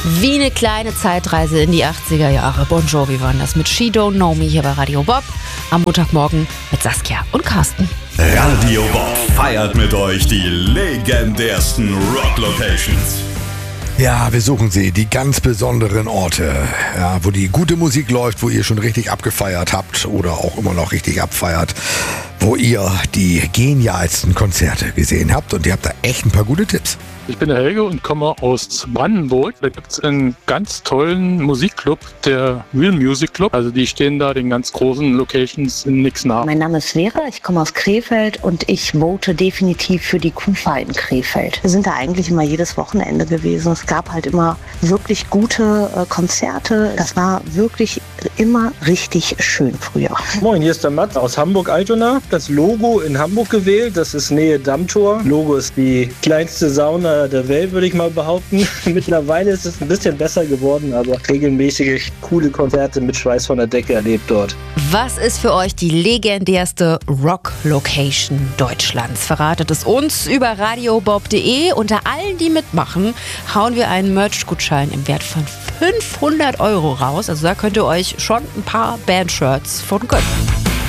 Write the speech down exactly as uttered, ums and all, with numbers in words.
Wie eine kleine Zeitreise in die achtziger Jahre. Bon Jovi waren das mit She Don't Know Me hier bei Radio Bob. Am Montagmorgen mit Saskia und Carsten. Radio Bob feiert mit euch die legendärsten Rock-Locations. Ja, wir suchen sie, die ganz besonderen Orte, ja, wo die gute Musik läuft, wo ihr schon richtig abgefeiert habt oder auch immer noch richtig abfeiert, wo ihr die genialsten Konzerte gesehen habt und ihr habt da echt ein paar gute Tipps. Ich bin der Helge und komme aus Brandenburg. Da gibt es einen ganz tollen Musikclub, der Real Music Club. Also die stehen da den ganz großen Locations in nix nach. Mein Name ist Vera, ich komme aus Krefeld und ich vote definitiv für die Kufa in Krefeld. Wir sind da eigentlich immer jedes Wochenende gewesen. Es gab halt immer wirklich gute äh, Konzerte. Das war wirklich immer richtig schön früher. Moin, hier ist der Matt aus Hamburg-Altona. Das Logo in Hamburg gewählt, das ist Nähe Dammtor. Logo ist die kleinste Sauna der Welt, würde ich mal behaupten. Mittlerweile ist es ein bisschen besser geworden, aber regelmäßig coole Konzerte mit Schweiß von der Decke erlebt dort. Was ist für euch die legendärste Rock-Location Deutschlands? Verratet es uns über radiobob punkt de. Unter allen, die mitmachen, hauen wir einen Merch-Gutschein im Wert von fünfhundert Euro raus. Also da könnt ihr euch schon ein paar Bandshirts von gönnen.